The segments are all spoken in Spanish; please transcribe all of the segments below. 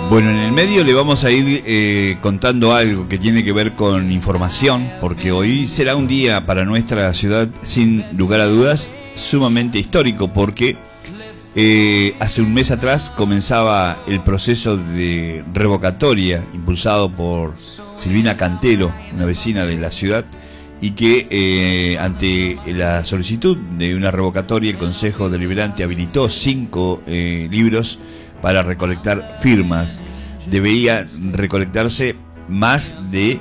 Bueno, en el medio le vamos a ir contando algo que tiene que ver con información, porque hoy será un día para nuestra ciudad, sin lugar a dudas, sumamente histórico, porque hace un mes atrás comenzaba el proceso de revocatoria impulsado por Silvina Cantero, una vecina de la ciudad, y que ante la solicitud de una revocatoria el Consejo Deliberante habilitó 5 libros para recolectar firmas. Debería recolectarse más de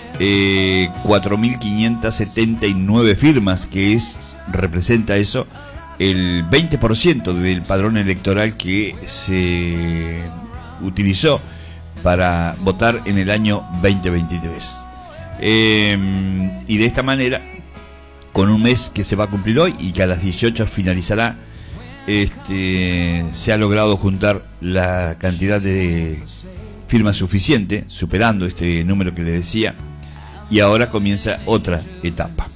4.579 firmas, que representa eso el 20% del padrón electoral que se utilizó para votar en el año 2023. Y de esta manera, con un mes que se va a cumplir hoy y que a las 18 finalizará, se ha logrado juntar la cantidad de firmas suficiente, superando este número que le decía, y ahora comienza otra etapa.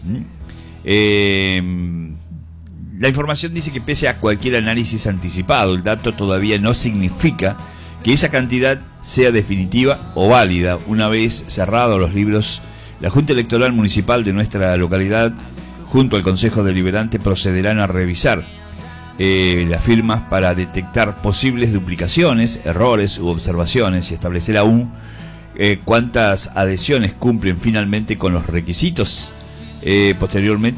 La información dice que pese a cualquier análisis anticipado, el dato todavía no significa que esa cantidad sea definitiva o válida. Una vez cerrados los libros, la Junta Electoral Municipal de nuestra localidad, junto al Consejo Deliberante, procederán a revisar las firmas para detectar posibles duplicaciones, errores u observaciones y establecer aún cuántas adhesiones cumplen finalmente con los requisitos. Posteriormente